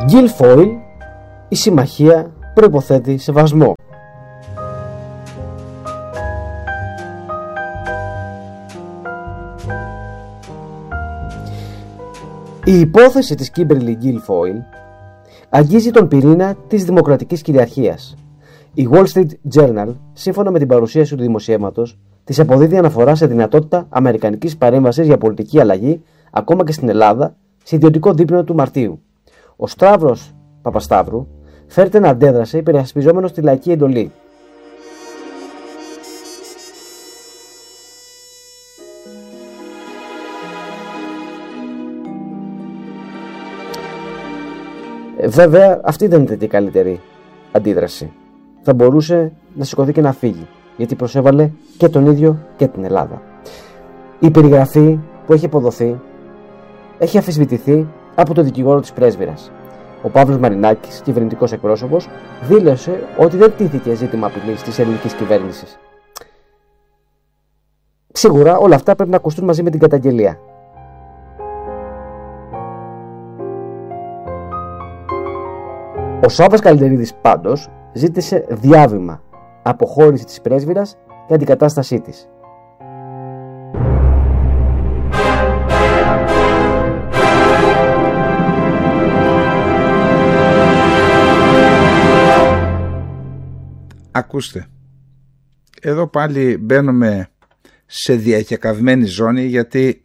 Guilfoyle, η συμμαχία προϋποθέτει σεβασμό. Η υπόθεση της Kimberly Guilfoyle αγγίζει τον πυρήνα της δημοκρατικής κυριαρχίας. Η Wall Street Journal, σύμφωνα με την παρουσίαση του δημοσιεύματος, της αποδίδει αναφορά σε δυνατότητα αμερικανικής παρέμβασης για πολιτική αλλαγή, ακόμα και στην Ελλάδα, σε ιδιωτικό δείπνο του Μαρτίου. Ο Σταύρος Παπασταύρου φέρεται να αντέδρασε υπερασπιζόμενος τη λαϊκή εντολή. Βέβαια, αυτή δεν ήταν η καλύτερη αντίδραση. Θα μπορούσε να σηκωθεί και να φύγει, γιατί προσέβαλε και τον ίδιο και την Ελλάδα. Η περιγραφή που έχει αποδοθεί έχει αμφισβητηθεί από τον δικηγόρο της πρέσβυρας. Ο Παύλος Μαρινάκης, κυβερνητικός εκπρόσωπος, δήλωσε ότι δεν τίθηκε ζήτημα απειλής της ελληνικής κυβέρνησης. Σίγουρα όλα αυτά πρέπει να ακουστούν μαζί με την καταγγελία. Ο Σάββας Καλντερίδης πάντως ζήτησε διάβημα, αποχώρηση της πρέσβυρας και αντικατάστασή της. Ακούστε, εδώ πάλι μπαίνουμε σε διακεκαυμένη ζώνη, γιατί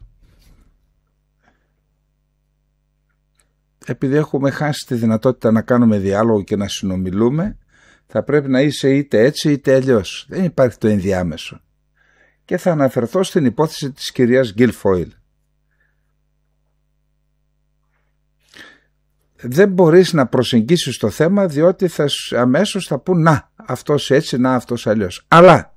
επειδή έχουμε χάσει τη δυνατότητα να κάνουμε διάλογο και να συνομιλούμε, θα πρέπει να είσαι είτε έτσι είτε αλλιώς. Δεν υπάρχει το ενδιάμεσο. Και θα αναφερθώ στην υπόθεση της κυρίας Guilfoyle. Δεν μπορείς να προσεγγίσεις το θέμα, διότι αμέσως θα πούν να, αυτός έτσι, να, αυτός αλλιώς. Αλλά,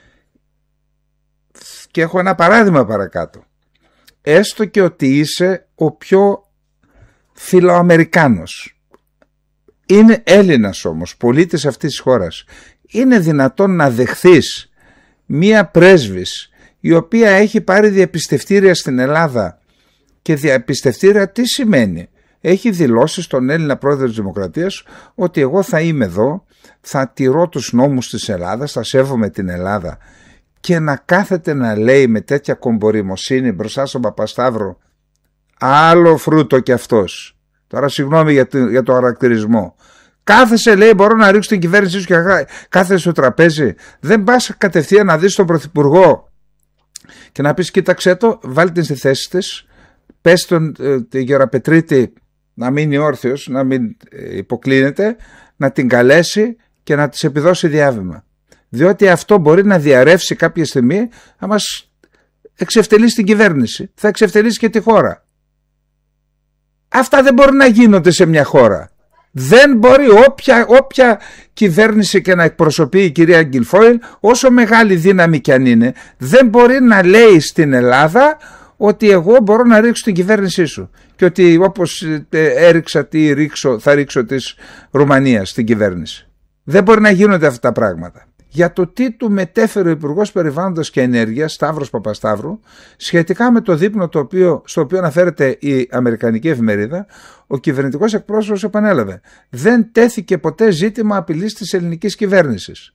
και έχω ένα παράδειγμα παρακάτω, έστω και ότι είσαι ο πιο φιλοαμερικάνος, είναι Έλληνας όμως, πολίτης αυτής της χώρας, είναι δυνατόν να δεχθείς μία πρέσβης η οποία έχει πάρει διαπιστευτήρια στην Ελλάδα? Και διαπιστευτήρια τι σημαίνει? Έχει δηλώσει στον Έλληνα πρόεδρο της Δημοκρατίας ότι εγώ θα είμαι εδώ, θα τηρώ τους νόμους της Ελλάδας, θα σέβομαι την Ελλάδα, και να κάθεται να λέει με τέτοια κομπορημοσύνη μπροστά στον Παπασταύρο, άλλο φρούτο κι αυτός. Τώρα συγγνώμη για το χαρακτηρισμό. Κάθεσαι, λέει, μπορώ να ρίξω την κυβέρνησή σου και κάθεσαι στο τραπέζι. Δεν πας κατευθείαν να δεις τον Πρωθυπουργό και να πεις κοίταξέ το, βάλει την στη θέση της, πες τον τη Γεραπετρίτη να μείνει όρθιος, να μην υποκλίνεται, να την καλέσει και να της επιδώσει διάβημα. Διότι αυτό μπορεί να διαρρεύσει κάποια στιγμή, να μας εξευτελίσει την κυβέρνηση, θα εξευτελίσει και τη χώρα. Αυτά δεν μπορεί να γίνονται σε μια χώρα. Δεν μπορεί όποια κυβέρνηση και να εκπροσωπεί η κυρία Guilfoyle, όσο μεγάλη δύναμη κι αν είναι, δεν μπορεί να λέει στην Ελλάδα ότι εγώ μπορώ να ρίξω την κυβέρνησή σου και ότι όπως έριξα θα ρίξω της Ρουμανίας στην κυβέρνηση. Δεν μπορεί να γίνονται αυτά τα πράγματα. Για το τι του μετέφερε ο Υπουργός Περιβάλλοντος και Ενέργειας, Σταύρος Παπασταύρου, σχετικά με το δείπνο στο οποίο αναφέρεται η Αμερικανική εφημερίδα, ο κυβερνητικός εκπρόσωπος επανέλαβε: δεν τέθηκε ποτέ ζήτημα απειλής της ελληνικής κυβέρνησης.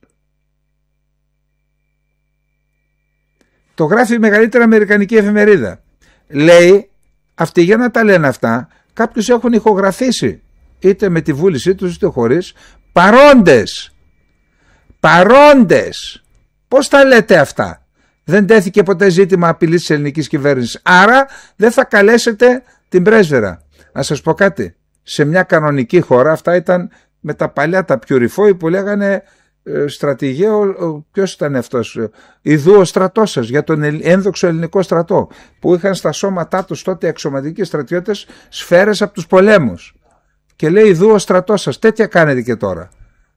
Το γράφει η μεγαλύτερη Αμερικανική εφημερίδα. Λέει, αυτοί για να τα λένε αυτά, κάποιους έχουν ηχογραφήσει, είτε με τη βούλησή τους είτε χωρίς, παρόντες. Πώς τα λέτε αυτά? Δεν τέθηκε ποτέ ζήτημα απειλής της ελληνικής κυβέρνησης, άρα δεν θα καλέσετε την πρέσβερα. Να σας πω κάτι, σε μια κανονική χώρα, αυτά ήταν με τα παλιά τα πιουριφόη που λέγανε στρατηγέο, ποιος ήταν αυτός, ιδού ο στρατός σας, για τον ένδοξο ελληνικό στρατό, που είχαν στα σώματά τους τότε αξιωματικοί στρατιώτες σφαίρες από τους πολέμους, και λέει ιδού ο στρατός σας. Τέτοια κάνετε και τώρα.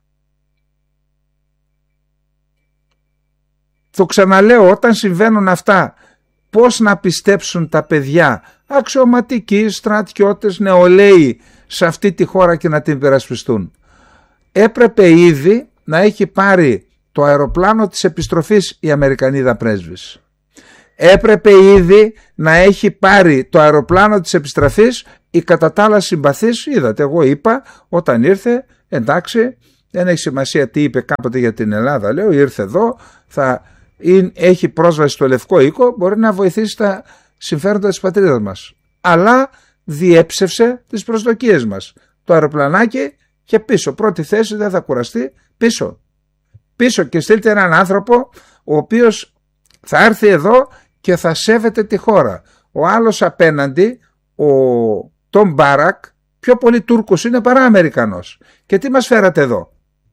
Το ξαναλέω, όταν συμβαίνουν αυτά, πώς να πιστέψουν τα παιδιά, αξιωματικοί, στρατιώτες, νεολαίοι σε αυτή τη χώρα και να την υπερασπιστούν? Έπρεπε ήδη να έχει πάρει το αεροπλάνο της επιστροφής η Αμερικανίδα πρέσβης. έπρεπε ήδη να έχει πάρει το αεροπλάνο της επιστροφής ή κατά τα άλλα συμπαθής. Είδατε, εγώ είπα όταν ήρθε, εντάξει, δεν έχει σημασία τι είπε κάποτε για την Ελλάδα, λέω, ήρθε εδώ, έχει πρόσβαση στο Λευκό Οίκο, μπορεί να βοηθήσει τα συμφέροντα της πατρίδας μας. Αλλά διέψευσε τις προσδοκίες μας. Το αεροπλανάκι και πίσω, πρώτη θέση, δεν θα κουραστεί, πίσω και στείλτε έναν άνθρωπο ο οποίος θα έρθει εδώ και θα σέβεται τη χώρα. Ο άλλος απέναντι, ο Τον Μπάρακ, πιο πολύ Τούρκος είναι παρά Αμερικανός. Και τι μας φέρατε εδώ?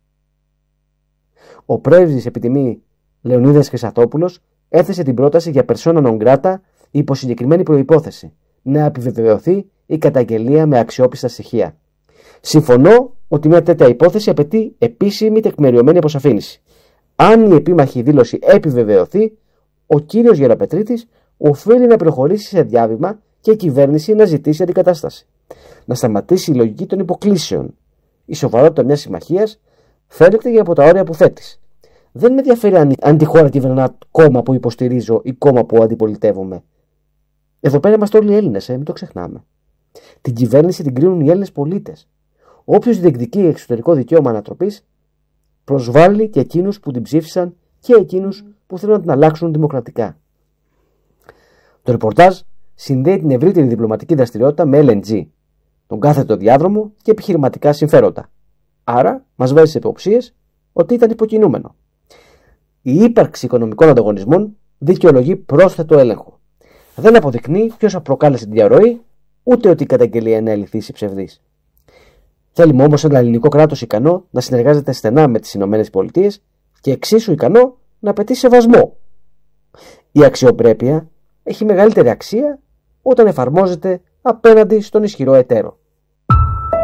Ο πρέσβης επιτιμή Λεωνίδας Χρυσαθόπουλος έθεσε την πρόταση για persona non grata υπό συγκεκριμένη προϋπόθεση: να επιβεβαιωθεί η καταγγελία με αξιόπιστα στοιχεία. Συμφωνώ ότι μια τέτοια υπόθεση απαιτεί επίσημη τεκμηριωμένη αποσαφήνιση. Αν η επίμαχη δήλωση επιβεβαιωθεί, ο κύριος Γεραπετρίτης οφείλει να προχωρήσει σε διάβημα και η κυβέρνηση να ζητήσει αντικατάσταση. Να σταματήσει η λογική των υποκλήσεων. Η σοβαρότητα μιας συμμαχίας φαίνεται και από τα όρια που θέτεις. Δεν με ενδιαφέρει αν τη χώρα κυβερνά κόμμα που υποστηρίζω ή κόμμα που αντιπολιτεύομαι. Εδώ πέρα είμαστε όλοι Έλληνες, μην το ξεχνάμε. Την κυβέρνηση την κρίνουν οι Έλληνες πολίτες. Όποιος διεκδικεί εξωτερικό δικαίωμα ανατροπής, προσβάλλει και εκείνους που την ψήφισαν και εκείνους που θέλουν να την αλλάξουν δημοκρατικά. Το ρεπορτάζ συνδέει την ευρύτερη διπλωματική δραστηριότητα με LNG, τον κάθετο διάδρομο και επιχειρηματικά συμφέροντα. Άρα μας βάζει σε υποψίες ότι ήταν υποκινούμενο. Η ύπαρξη οικονομικών ανταγωνισμών δικαιολογεί πρόσθετο έλεγχο. Δεν αποδεικνύει ποιος προκάλεσε τη διαρροή, ούτε ότι η καταγγελία είναι αληθής ή ψευδής. Θέλουμε όμως ένα ελληνικό κράτος ικανό να συνεργάζεται στενά με τις ΗΠΑ και εξίσου ικανό να απαιτεί σεβασμό. Η αξιοπρέπεια έχει μεγαλύτερη αξία όταν εφαρμόζεται απέναντι στον ισχυρό εταίρο.